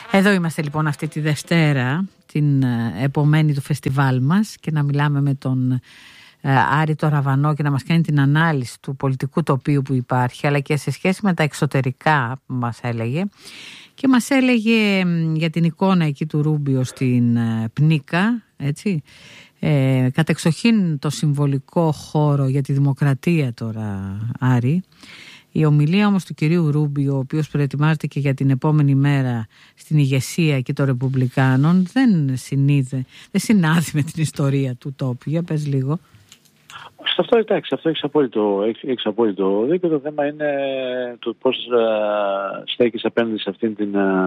Εδώ είμαστε λοιπόν αυτή τη Δευτέρα, την επομένη του φεστιβάλ μας, και να μιλάμε με τον Άρη το Ραβανό και να μας κάνει την ανάλυση του πολιτικού τοπίου που υπάρχει, αλλά και σε σχέση με τα εξωτερικά που μας έλεγε. Και μας έλεγε για την εικόνα εκεί του Ρούμπιο στην Πνίκα, έτσι. Κατεξοχήν το συμβολικό χώρο για τη δημοκρατία τώρα, Άρη. Η ομιλία όμως του κυρίου Ρούμπιο, ο οποίος προετοιμάζεται και για την επόμενη μέρα στην ηγεσία και των Ρεπουμπλικάνων, δεν συνάδει με την ιστορία του τόπου. Για πες λίγο. Αυτό εντάξει, αυτό έχεις απόλυτο δίκιο. Το θέμα είναι το πώς στέκεις απέναντι σε αυτήν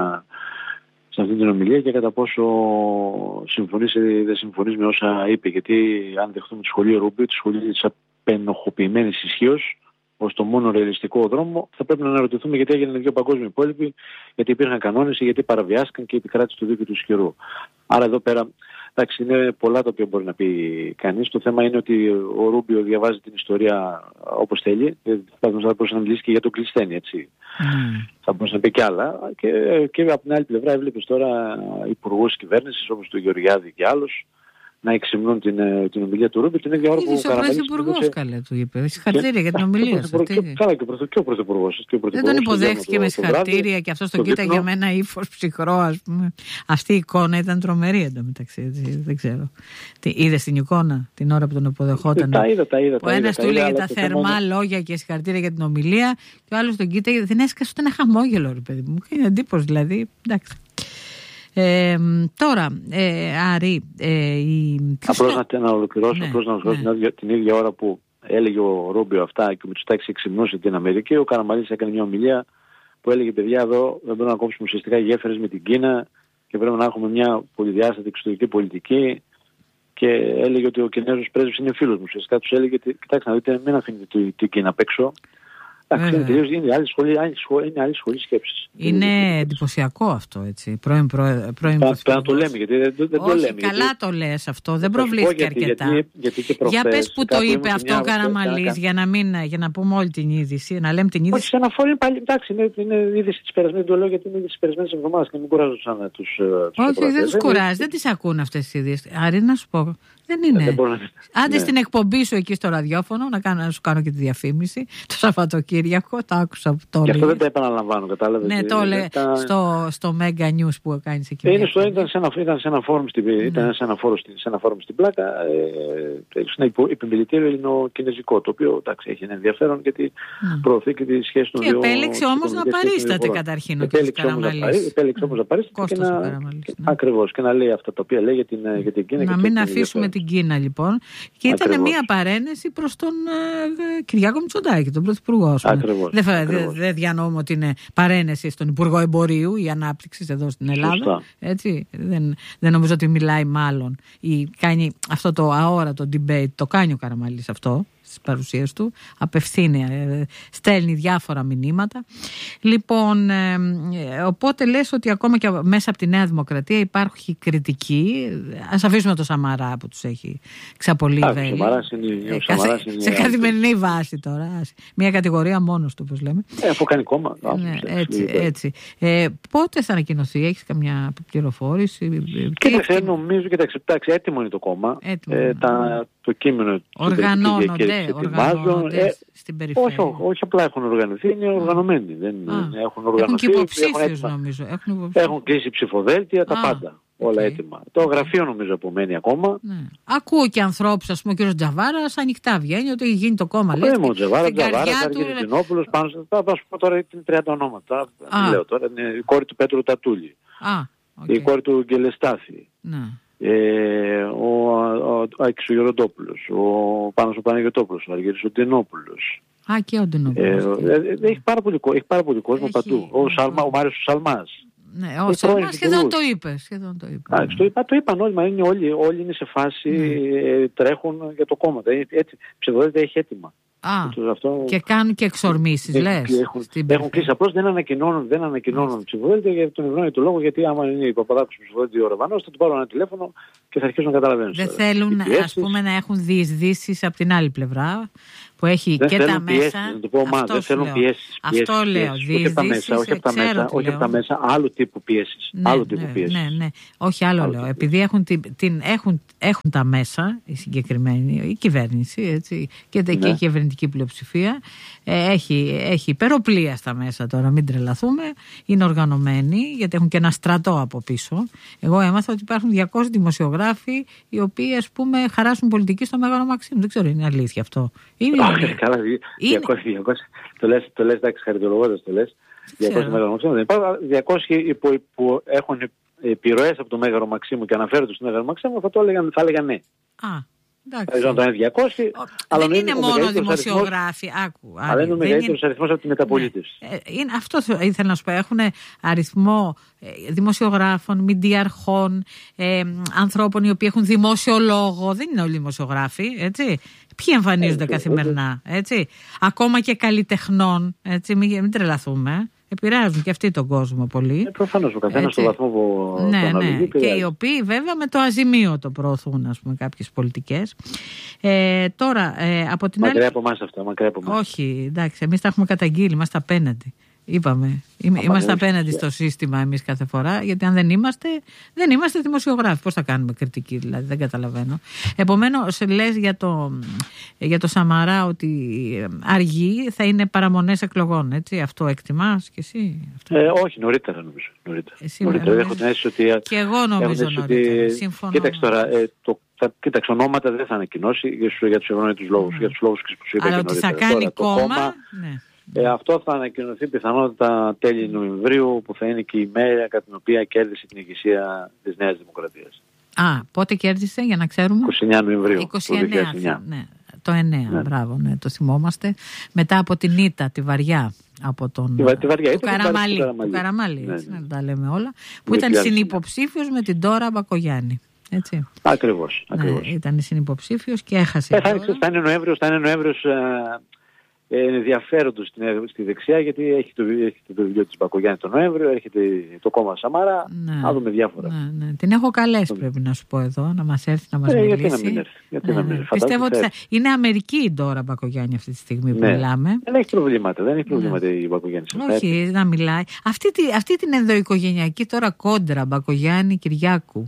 την ομιλία και κατά πόσο συμφωνείς ή δεν συμφωνείς με όσα είπε. Γιατί αν δεχτούμε τη σχολή Ρούμπιο, τη σχολή της απενοχοποιημένης ισχύως, ως το μόνο ρεαλιστικό δρόμο, θα πρέπει να αναρωτηθούμε γιατί έγιναν δύο παγκόσμιοι πόλεμοι, γιατί υπήρχαν κανόνες ή γιατί παραβιάστηκαν και η επικράτηση του δίκαιου του ισχυρού. Άρα εδώ πέρα, εντάξει, είναι πολλά τα οποία μπορεί να πει κανείς. Το θέμα είναι ότι ο Ρούμπιο διαβάζει την ιστορία όπως θέλει. Θα μπορούσε να μιλήσει και για τον Κλεισθένη, έτσι. Θα μπορούσε να πει κι άλλα. Και από την άλλη πλευρά έβλεπες τώρα υπουργούς κυβέρνησης όπως του Γεωργιάδη και άλλους να εξυμνούν την ομιλία του Ρούμπιο την ίδια ώρα που ο Καραμανλής υπουργός καλέ του είπε. Συγχαρητήρια για την ομιλία σου. Καλά, και ο πρωθυπουργός. Δεν τον υποδέχτηκε με συγχαρητήρια και αυτός τον κοίταγε με ένα ύφος ψυχρό, ας πούμε. Αυτή η εικόνα ήταν τρομερή εντωμεταξύ. Δεν ξέρω. Είδες την εικόνα την ώρα που τον υποδεχόταν? Τα είδα. Ο ένας του έλεγε τα θερμά λόγια και συγχαρητήρια για την ομιλία και ο άλλος τον κοίταγε. Δεν έσκασε ούτε ένα χαμόγελο, ρε παιδί μου. Είχε εντύπωση δηλαδή. Εντάξει. Τώρα, Άρη, απλώς να ολοκληρώσω, την ίδια ώρα που έλεγε ο Ρούμπιο αυτά και ο Μητσοτάκης εξυμνούσε την Αμερική, ο Καραμανλής έκανε μια ομιλία που έλεγε: παιδιά, εδώ δεν μπορούμε να κόψουμε ουσιαστικά γέφυρες με την Κίνα και πρέπει να έχουμε μια πολυδιάστατη εξωτερική πολιτική. Και έλεγε ότι ο Κινέζος πρέσβης είναι φίλος μου. Ουσιαστικά τους έλεγε: κοιτάξτε να δείτε, μην αφήνετε την Κίνα απ' έξω. Είναι άλλη σχολή σκέψης. Είναι εντυπωσιακό αυτό, έτσι. Πρέπει να το λέμε, γιατί δεν το λέμε. Καλά το λες αυτό, δεν προβλήθηκε αρκετά. Για πες που το είπε αυτό ο Καραμανλής, για να πούμε όλη την είδηση, να λέμε την είδηση. Όχι, σε ένα φόρο πάλι, εντάξει, είναι είδηση της περασμένης, το λέω γιατί είναι είδηση της περασμένης εβδομάδας και μην κουράζω σαν τους. Όχι, δεν τους κουράζει, δεν τις ακούν αυτές τις ειδήσεις. Άρη, να σου πω. Δεν είναι. Άντε στην εκπομπή σου εκεί στο ραδιόφωνο να σου κάνω και τη διαφήμιση. Το Σαββατοκύριακο, το άκουσα από το. Και αυτό δεν τα επαναλαμβάνω, κατάλαβες. Ναι, το λέει στο Mega News που κάνεις εκεί. Ήταν σε ένα φόρουμ στην Πλάκα. Ένα επιμελητήριο ελληνοκινεζικό, το οποίο εντάξει, έχει ένα ενδιαφέρον γιατί προωθεί και τη σχέση των δύο. Και επέλεξε όμως να παρίσταται καταρχήν ο κ. Καραμανλής. Επέλεξε όμως να παρίσταται ακριβώς και να λέει αυτά τα οποία λέει για την Κίνα. Να μην αφήσουμε την Κίνα λοιπόν. Και ήταν μια παρένεση προς τον Κυριάκο Μητσοτάκη, τον Πρωθυπουργό. Δεν διανοούμε ότι είναι παρένεση στον Υπουργό Εμπορίου ή Ανάπτυξης εδώ στην Ελλάδα. Έτσι. Δεν νομίζω ότι μιλάει μάλλον ή κάνει αυτό το αόρατο debate. Το κάνει ο Καραμανλής αυτό στις παρουσίες του, απευθύνει, στέλνει διάφορα μηνύματα. Λοιπόν, οπότε λες ότι ακόμα και μέσα από τη Νέα Δημοκρατία υπάρχει κριτική. Ας αφήσουμε το Σαμαρά που τους έχει ξαπολύβει. Σε καθημερινή βάση τώρα. Μια κατηγορία μόνος του, όπως λέμε. Αφού κάνει κόμμα. Έτσι. Πότε θα ανακοινωθεί, έχεις καμιά πληροφόρηση? Νομίζω, κοιτάξτε, έτοιμο είναι το κόμμα. Το κείμενο οργανώνονται στην περιφέρεια. Όχι απλά έχουν οργανωθεί, είναι οργανωμένοι. Έχουν και υποψήφιους νομίζω. Έχουν κλείσει ψηφοδέλτια, τα πάντα. Όλα έτοιμα. Το γραφείο νομίζω απομένει ακόμα. Ακούω και ανθρώπους, ας πούμε ο κύριος Τζαβάρας, ανοιχτά βγαίνει ότι έχει γίνει το κόμμα. Ο Τζαβάρας, Αργεντινόπουλος, πάνω θα σου πω τώρα είναι 30 ονόματα. Λέω τώρα, είναι η κόρη του Πέτρου Τατούλη. Η κόρη του Γκελεστάθη. Ο Άκης ο Γεροντόπουλος, ο Πάνος ο Παναγιωτόπουλος, ο Αργύρης ο Ντενόπουλος. Και ο Ντενόπουλος. Έχει πάρα πολύ κόσμο παντού. Ο Μάριος ο Σαλμάς. Ναι, ο Σαλμάς σχεδόν το είπε. Το είπαν όλοι, μα όλοι είναι σε φάση, τρέχουν για το κόμμα. Έτσι, ψηφοδέλτια έχει έτοιμα. Και κάνουν και εξορμήσεις, λες. Έχουν κλείσει, απλώς δεν ανακοινώνουν ψηφοδέλτια για τον ευνόητο λόγο, γιατί άμα είναι η Παπαδάκος ψηφοδέλτια ο Ραβανός, θα του πάρουν ένα τηλέφωνο και θα αρχίσουν να καταλαβαίνουν. Δεν θέλουν, ας πούμε, να έχουν διεισδύσεις από την άλλη πλευρά, που έχει δεν και τα μέσα. Να το πω, δεν θέλουν πιέσεις. Αυτό λέω. Όχι από τα μέσα, όχι από τα μέσα, άλλου τύπου πιέσεις. Ναι. Όχι, άλλο λέω. Επειδή έχουν τα μέσα, οι συγκεκριμένοι, η κυβέρνηση, έτσι, και η κυβερνητική πλειοψηφία, έχει υπεροπλία στα μέσα τώρα, μην τρελαθούμε. Είναι οργανωμένοι, γιατί έχουν και ένα στρατό από πίσω. Εγώ έμαθα ότι υπάρχουν 200 δημοσιογράφοι οι οποίοι, ας πούμε, χαράσουν πολιτική στο Μέγαρο Μαξίμου. Δεν ξέρω, είναι αλήθεια αυτό? Καλά, 200. Το λες, εντάξει, χαριτολογώντας το λες. 200 Μέγαρο Μαξίμου δεν υπάρχουν. 200 που έχουν επιρροές από το Μέγαρο Μαξίμου και αναφέρονται στο Μέγαρο Μαξίμου, θα έλεγαν ναι. Δεν είναι μόνο δημοσιογράφοι. Αλλά είναι ο μεγαλύτερος αριθμός από τη μεταπολίτευση. Αυτό ήθελα να σου πω. Έχουν αριθμό δημοσιογράφων, μηντιαρχών, ανθρώπων οι οποίοι έχουν δημόσιο λόγο. Δεν είναι όλοι δημοσιογράφοι, έτσι. Ποιοι εμφανίζονται καθημερινά, έτσι. Ακόμα και καλλιτεχνών, έτσι. Μην τρελαθούμε. Επηρεάζουν και αυτοί τον κόσμο πολύ. Προφανώς ο καθένας στο βαθμό που τον αναλογεί. Και οι οποίοι βέβαια με το αζημίωτο προωθούν, ας πούμε, κάποιες πολιτικές. Τώρα, από την μακριά από εμάς αυτά, Όχι, εντάξει, εμείς τα έχουμε καταγγείλει, είμαστε απέναντι. Είπαμε, είμαστε απέναντι στο σύστημα εμείς κάθε φορά, γιατί αν δεν είμαστε δημοσιογράφοι. Πώς θα κάνουμε κριτική, δηλαδή, δεν καταλαβαίνω. Επομένως, λες για το Σαμαρά ότι αργεί, θα είναι παραμονές εκλογών, έτσι, αυτό εκτιμάς και εσύ? Όχι, νωρίτερα νομίζω. Νωρίτερα. Έχω την αίσθηση ότι... Και εγώ νομίζω νωρίτερα, συμφωνώ. Κοίταξε τώρα, κοίταξε, ονόματα δεν θα ανακοινώσει για τους ευνοητούς λόγους, για τους λόγους που σου είπα. Αλλά ότι θα κάνει κόμμα... Αυτό θα ανακοινωθεί πιθανότατα τέλη Νοεμβρίου, που θα είναι και η μέρα κατά την οποία κέρδισε την ηγεσία της Νέας Δημοκρατίας. Πότε κέρδισε, για να ξέρουμε? 29 Νοεμβρίου 29, το 9, μπράβο, το θυμόμαστε. Μετά από την ήττα, τη βαριά, από τον Καραμαλή, έτσι, να τα λέμε όλα, που ήταν συνυποψήφιος με την Ντόρα Μπακογιάννη. Έτσι. Ακριβώς. Ήταν συνυποψήφιος και έχασε. Θα είναι Νοέμβριος ενδιαφέροντος στη δεξιά, γιατί έχει το βιβλίο της Μπακογιάννη τον Νοέμβριο, έρχεται το κόμμα Σαμαρά, να δούμε διάφορα. Την έχω καλέσει, πρέπει να σου πω εδώ, να μας έρθει να μας μιλήσει. Γιατί να μην έρθει. Πιστεύω ότι είναι Αμερική η Ντόρα Μπακογιάννη αυτή τη στιγμή που μιλάμε. Δεν έχει προβλήματα η Μπακογιάννη. Όχι, να μιλάει. Αυτή την ενδοοικογενειακή τώρα κόντρα Μπακογιάννη Κυριάκου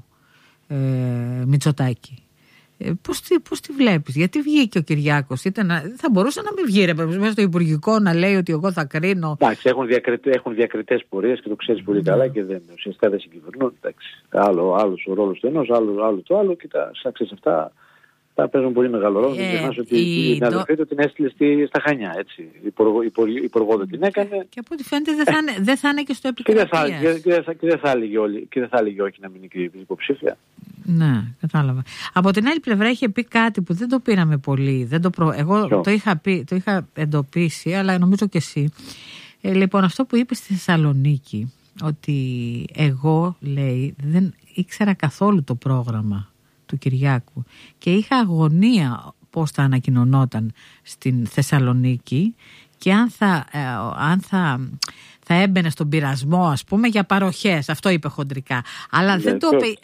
Μητσοτάκη, πώς τη βλέπεις? Γιατί βγήκε ο Κυριάκος? Θα μπορούσε να μην βγει μέσα στο Υπουργικό να λέει ότι εγώ θα κρίνω. Εντάξει, έχουν διακριτές πορείες και το ξέρεις πολύ καλά, και ουσιαστικά δεν συγκυβερνούν. Άλλος ο ρόλος του ενός, άλλο το άλλο, και τα σάξεις αυτά θα παίζουν πολύ μεγάλο ρόλο. Δεν ξεχνάς ότι η αδερφή του την έστειλε στα Χανιά, έτσι. Υπουργό δεν την έκανε. Και από ό,τι φαίνεται δεν θα είναι και στο επικρατείας. Και δεν θα έλεγε όχι να μείνει και υποψήφια. Ναι, κατάλαβα. Από την άλλη πλευρά είχε πει κάτι που δεν το πήραμε πολύ. Εγώ το είχα εντοπίσει, αλλά νομίζω και εσύ. Λοιπόν, αυτό που είπε στη Θεσσαλονίκη, ότι εγώ, λέει, δεν ήξερα καθόλου το πρόγραμμα του Κυριάκου και είχα αγωνία πώς θα ανακοινωνόταν στην Θεσσαλονίκη και αν θα έμπαινε στον πειρασμό, ας πούμε, για παροχές. Αυτό είπε χοντρικά. Αλλά δεν το είπε.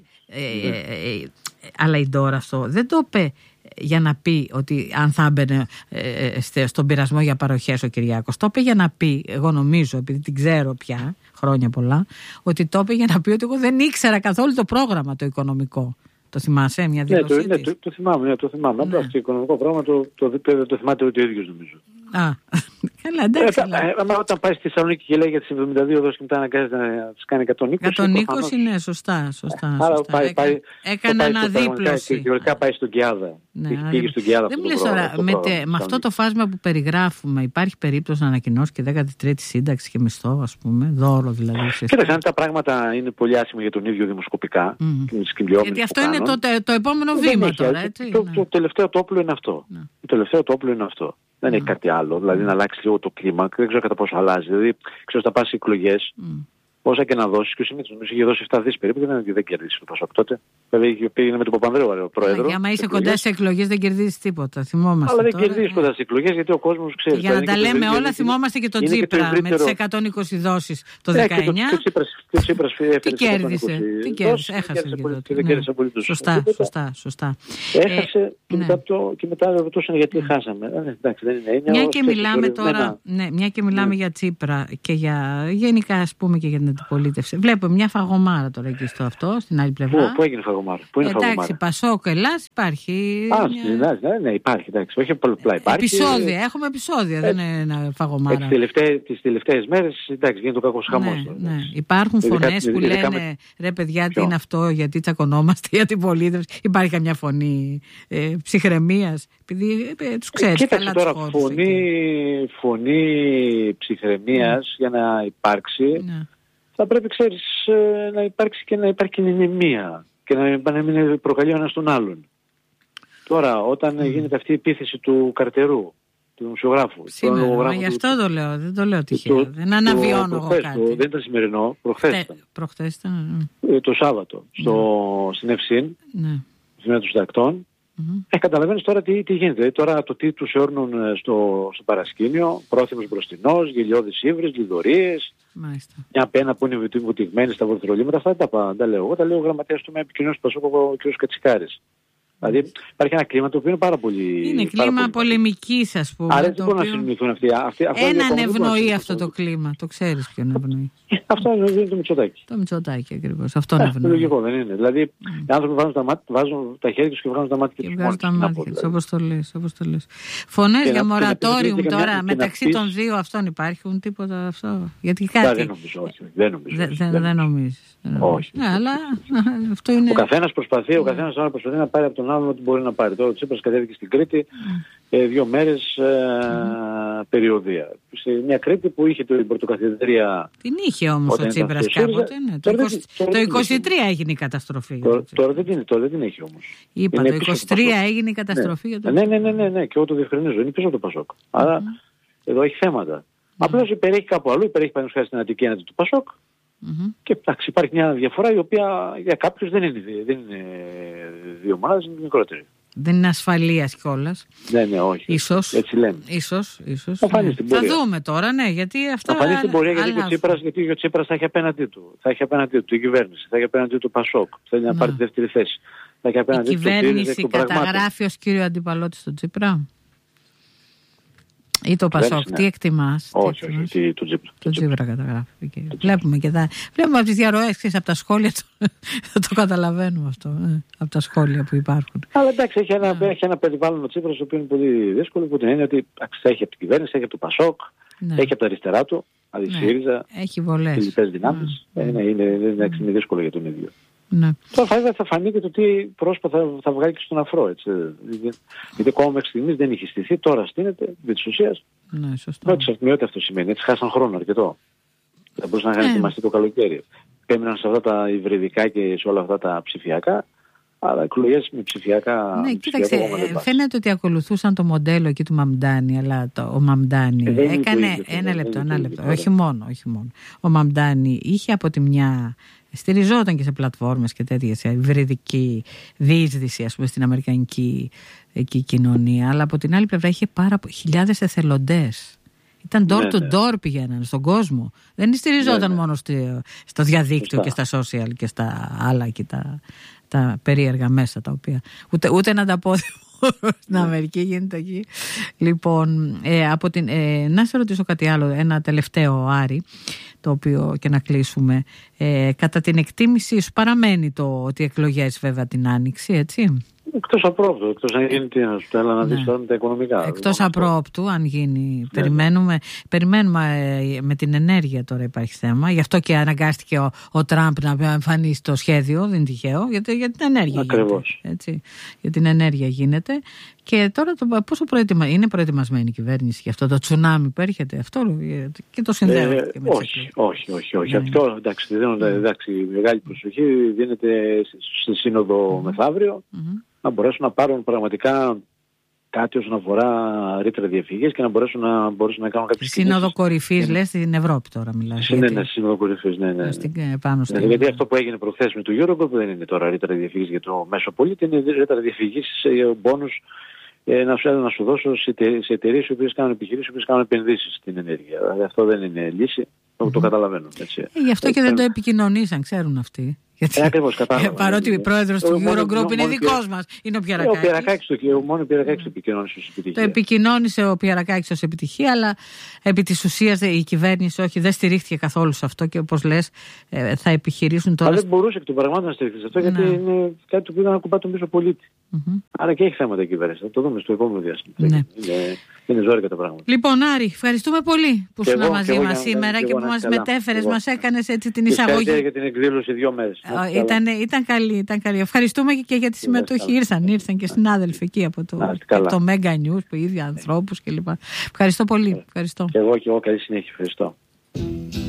Αλλά η Ντόρα αυτό δεν το είπε για να πει ότι αν θα έμπαινε στον πειρασμό για παροχές ο Κυριάκος. Το είπε για να πει, εγώ νομίζω, επειδή την ξέρω πια χρόνια πολλά, ότι το είπε για να πει ότι εγώ δεν ήξερα καθόλου το πρόγραμμα το οικονομικό. Το θυμάσαι, μια δήλωσή της? Το θυμάμαι. Απλά το οικονομικό πρόγραμμα το θυμάται ότι ο ίδιος, νομίζω. Καλά, εντάξει. Όταν πάει στη Θεσσαλονίκη και λέει για τις 72 δόσεις και μετά αναγκάζεται να τις κάνει 120. 120 είναι σωστά. Έκανε αναδίπλωση. Και γεωργικά πάει στον Κιάδα. Πήγε στον Κιάδα. Δεν μου λες τώρα, με αυτό το φάσμα που περιγράφουμε, υπάρχει περίπτωση να ανακοινώσει και 13η σύνταξη και μισθό, ας πούμε, δώρο δηλαδή? Κοίταξε, αν τα πράγματα είναι πολύ άσχημα για τον ίδιο δημοσκοπικά, γιατί αυτό είναι το επόμενο βήμα τώρα, έτσι. Το τελευταίο το όπλο είναι αυτό. Δεν έχει κάτι άλλο, δηλαδή να αλλάξει λίγο το κλίμα. Δεν ξέρω κατά πόσο αλλάζει. Δηλαδή, ξέρω, θα πας εκλογές όσα και να δώσεις, και ο Σιμίτσος νομίζω είχε δώσει 7 δις περίπου και δεν κερδίσει το Πασόκ τότε. Βέβαια πήγαινε με τον Παπανδρέου ο πρόεδρο. Για άμα είσαι κοντά σε εκλογές δεν κερδίζεις τίποτα, θυμόμαστε. Αλλά δεν κερδίζεις κοντά σε εκλογές γιατί ο κόσμος ξέρει. Για να τα λέμε όλα, θυμόμαστε και τον Τσίπρα με τις 120 δώσεις το 19. Τι κέρδισε, έχασε και δεν κέρδισε απολύτως. Σωστά. Έχασε και μετά ρωτούσαν γιατί χάσαμε. Εντάξει, δεν είναι έννοια. Μια και μιλάμε για Τσίπρα και γενικά ας πούμε και για την αντιπολίτευση. Βλέπω μια φαγωμάρα τώρα εκεί στο αυτό, στην άλλη πλευρά. Πού έγινε φαγωμάρα? Εντάξει, Πασόκ, Ελλάς υπάρχει. Ναι, υπάρχει. Εντάξει, όχι απλά υπάρχει. Επεισόδια, έχουμε επεισόδια, δεν είναι ένα φαγωμάρα. Τις τελευταίες μέρες, εντάξει, γίνεται ο κακός χαμός. Ναι. Υπάρχουν φωνές που λένε ρε παιδιά, τι είναι αυτό, γιατί τσακωνόμαστε για την πολίτευση. Υπάρχει καμιά φωνή ψυχραιμίας, επειδή τους ξέρεις καλά τους χώρους. Φωνή ψυχραιμίας για να υπάρξει, θα πρέπει, ξέρεις, να υπάρξει και να υπάρχει κοινωνία και να μην προκαλεί ο ένας τον άλλον. Τώρα, όταν γίνεται αυτή η επίθεση του Καρτερού, του δημοσιογράφου. Σήμερα, γι' αυτό το λέω, δεν το λέω τυχαία. Δεν αναβιώνω εγώ κάτι. Δεν ήταν σημερινό, προχθές ήταν. Το Σάββατο, στην Ευσύν, στην των Συντακτών. Καταλαβαίνεις τώρα τι γίνεται. Τώρα το τι τους όρνουν στο παρασκήνιο, πρόθυμος μπροστινός, γελιώδεις ύβρις, λιδωρίες, μια πένα που είναι βουτυγμένη στα βορθρολίματα, αυτά δεν τα λέω εγώ, τα λέω ο γραμματέας του με επικοινωνίας του Πασόκ, ο κ. Κατσικάρης. Δηλαδή υπάρχει ένα κλίμα το οποίο είναι πάρα πολύ. Είναι κλίμα πολεμικής, ας πούμε. Άρα δεν μπορούν να συνοηθούν αυτοί. Έναν ευνοεί αυτό το κλίμα. Το ξέρεις ποιον ευνοεί. Αυτό είναι το Μητσοτάκη. Το Μητσοτάκη ακριβώς. Αυτό είναι ευνοεί. Λογικό δεν είναι. Δηλαδή οι άνθρωποι βάζουν τα χέρια τους και βγάζουν τα μάτια τους. Βγάζουν τα μάτια τους, όπως το λες. Φωνές για μορατόριουμ τώρα μεταξύ των δύο αυτών υπάρχουν τίποτα αυτό? Γιατί κάτι. Δεν νομίζεις. Όχι. Αλλά αυτό είναι. Ο καθένας προσπαθεί να πάρει από τον άλλον ό,τι μπορεί να πάρει. Τώρα ο Τσίπρας κατέβηκε στην Κρήτη 2 μέρες περιοδία. Σε μια Κρήτη που είχε την πρωτοκαθεδρία. Την είχε όμως ο Τσίπρας κάποτε. Το 23 έγινε η καταστροφή. Τώρα δεν την έχει όμως. Είπα, το 23 έγινε η καταστροφή για το. Ναι, και εγώ το διευκρινίζω. Είναι πίσω από το Πασόκ. Άρα εδώ έχει θέματα. Απλώς υπερέχει κάπου αλλού, υπερέχει πάνω στην Αττική έναντι του Πασόκ. Και εντάξει, υπάρχει μια διαφορά η οποία για κάποιους δεν είναι 2 μονάδες, είναι μικρότερη. Δεν είναι ασφαλείας κιόλας. Ναι, όχι. Ίσως. Έτσι λέμε. Ίσως. Θα δούμε τώρα, ναι, γιατί αυτά. Θα φανεί στην πορεία γιατί ο Τσίπρας θα έχει απέναντί του. Θα έχει απέναντί του η κυβέρνηση, θα έχει απέναντί του Πασόκ. Θέλει να πάρει τη δεύτερη θέση. Η κυβέρνηση καταγράφει ως κύριο αντιπαλώτη στον Τσίπρα. Ή το Πασόκ, τι εκτιμάς? Όχι, το Τσίπρα καταγράφει. Βλέπουμε από τις διαρροές, από τα σχόλια θα το καταλαβαίνουμε αυτό, από τα σχόλια που υπάρχουν. Αλλά εντάξει, έχει ένα περιβάλλον ο Τσίπρας το οποίο είναι πολύ δύσκολο, που την έννοια ότι θα έχει από την κυβέρνηση, έχει από το Πασόκ, έχει από τα αριστερά του, δηλαδή ΣΥΡΙΖΑ, έχει βολές. Ελληνικές δυνάμεις. Είναι δύσκολο για τον ίδιο. Ναι. Τώρα θα φανεί και το τι πρόσωπο θα βγάλει και στον αφρό. Έτσι. Γιατί ακόμα μέχρι στιγμής δεν είχε στηθεί, τώρα στείνεται, με της ουσίας. Ναι, σωστά. Ό,τι αυτό σημαίνει. Έτσι χάσαν χρόνο αρκετό. Δεν μπορούσαν να είχαν ετοιμαστεί το καλοκαίρι. Έμειναν σε αυτά τα υβριδικά και σε όλα αυτά τα ψηφιακά. Αλλά εκλογές με ψηφιακά. Ναι, κοίταξε, φαίνεται ότι ακολουθούσαν το μοντέλο εκεί του Μαμντάνη, αλλά ο Μαμντάνη έκανε. Ένα λεπτό. Όχι μόνο. Ο Μαμντάνη είχε από τη μια. Στηριζόταν και σε πλατφόρμες και τέτοια, σε υβριδική διείσδυση, ας πούμε, στην αμερικανική εκεί κοινωνία. Αλλά από την άλλη πλευρά είχε χιλιάδες εθελοντές. Ήταν door to door, πηγαίνανε στον κόσμο. Δεν στηριζόταν μόνο στο διαδίκτυο και στα social και στα άλλα και τα περίεργα μέσα τα οποία. Ούτε να τα πω. Στην Αμερική γίνεται εκεί. Λοιπόν, να σε ρωτήσω κάτι άλλο, ένα τελευταίο, Άρη, το οποίο και να κλείσουμε. Κατά την εκτίμηση σου παραμένει το ότι εκλογές βέβαια την Άνοιξη, έτσι? Εκτός απρόπτου, εκτός αν γίνει να δεις τώρα με τα οικονομικά. Εκτός απρόπτου, αν γίνει. Περιμένουμε με την ενέργεια τώρα υπάρχει θέμα. Γι' αυτό και αναγκάστηκε ο Τραμπ να εμφανίσει το σχέδιο, δεν είναι τυχαίο, για την ενέργεια. Ακριβώς. Έτσι, για την ενέργεια γίνεται. Και τώρα πόσο είναι προετοιμασμένη η κυβέρνηση για αυτό το τσουνάμι που έρχεται? Αυτό και το συνδέω. Όχι. Αυτό εντάξει, μεγάλη προσοχή δίνεται στη σύνοδο μεθαύριο. Να μπορέσουν να πάρουν πραγματικά κάτι όσον αφορά ρήτρα διαφυγής και να μπορέσουν να κάνουν κάποιες κινήσεις. Σύνοδο κορυφής, λες, στην Ευρώπη τώρα μιλάς. Ναι, σύνοδο κορυφής, ναι. Γιατί αυτό που έγινε προχθές με το Eurogroup δεν είναι τώρα ρήτρα διαφυγής για το μέσο πολίτη, είναι ρήτρα διαφυγής μπόνους να σου δώσω σε εταιρείες οι οποίες κάνουν επιχειρήσεις, οι οποίες κάνουν επενδύσεις στην ενέργεια. Δηλαδή αυτό δεν είναι λύση, το καταλαβαίνω. Γι' αυτό και δεν το επικοινωνήσαν, ξέρουν αυτοί. Ακριβώς, κατάλαβα. Παρότι ο πρόεδρος του Eurogroup είναι δικός μας, είναι ο Πιερακάκης. Μόνο ο Πιερακάκης το επικοινώνησε ως επιτυχία. Το επικοινώνησε ο Πιερακάκης ως επιτυχία, αλλά επί της ουσίας η κυβέρνηση δεν στηρίχθηκε καθόλου σε αυτό και όπως λες θα επιχειρήσουν τώρα. Αλλά δεν μπορούσε εκ των πραγμάτων να στηριχθεί σε αυτό, γιατί είναι κάτι που πήγα να κουμπά τον πίσω πολίτη. Άρα και έχει θέματα η κυβέρνηση. Θα το δούμε στο επόμενο διάστημα. Είναι ζόρικα τα πράγματα. Λοιπόν, Άρη, ευχαριστούμε πολύ που ήσουν μαζί μας σήμερα και που μας μετέφερες, μας έκανες έτσι την εισαγωγή. Και για την εκδήλωση 2 μέρες. Ήταν καλή. Ευχαριστούμε και για τη συμμετοχή. Ήρθαν και συνάδελφοι εκεί από το Mega News, που ίδια ανθρώπους κλπ. Ευχαριστώ πολύ. Και εγώ καλή συνέχεια. Ευχαριστώ.